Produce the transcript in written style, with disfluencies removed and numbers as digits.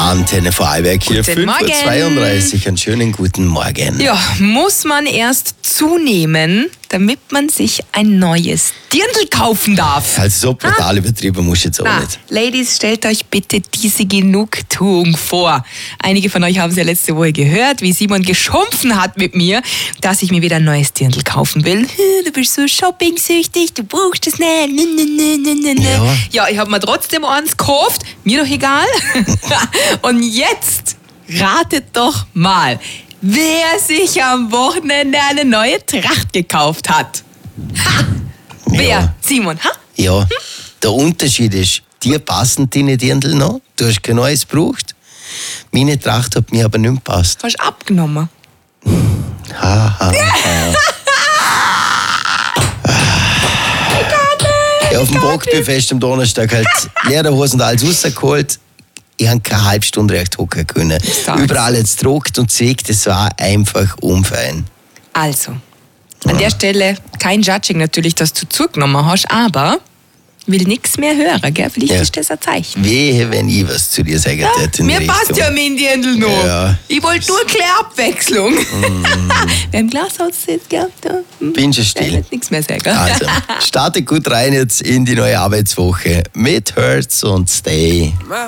Antenne Vorarlberg hier, Guten 5:32 Uhr. Einen schönen guten Morgen. Ja, muss man erst zunehmen, damit man sich ein neues Dirndl kaufen darf? Also so brutal übertrieben muss ich jetzt auch nicht. Ladies, stellt euch bitte diese Genugtuung vor. Einige von euch haben es ja letzte Woche gehört, wie Simon geschumpfen hat mit mir, dass ich mir wieder ein neues Dirndl kaufen will. Du bist so shoppingsüchtig, du brauchst es nicht. Ja, ich habe mir trotzdem eins gekauft, mir doch egal. Und jetzt ratet doch mal, wer sich am Wochenende eine neue Tracht gekauft hat. Ha! Wer? Ja. Simon, ha? Ja, der Unterschied ist, dir passen deine Dirndl noch, du hast kein neues gebraucht. Meine Tracht hat mir aber nicht mehr gepasst. Hast du abgenommen? Ja, auf dem Bockbuffest am Donnerstag halt Lederhosen und alles rausgeholt. Ich habe keine halbe Stunde recht hocken können. Sag's. Überall jetzt gedruckt und zickt, das war einfach unfein. Also, an der Stelle kein Judging natürlich, dass du zugenommen hast, aber will nichts mehr hören, gell? Vielleicht Ja. ist das ein Zeichen. Wehe, wenn ich was zu dir sagen hätte. Mir passt ja mein Dirndl noch. Ja. Ich wollte nur eine kleine Abwechslung. Wer im Glashaus sitzt, gell? Bin schon still. Nichts mehr sagen. Also, startet gut rein jetzt in die neue Arbeitswoche mit Hurts und Stay.